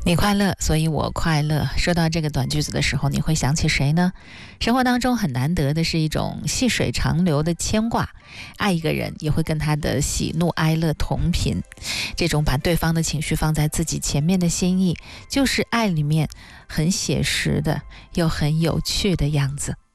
你快乐，所以我快乐。说到这个短句子的时候，你会想起谁呢？生活当中很难得的是一种细水长流的牵挂，爱一个人也会跟他的喜怒哀乐同频，这种把对方的情绪放在自己前面的心意，就是爱里面很写实的又很有趣的样子。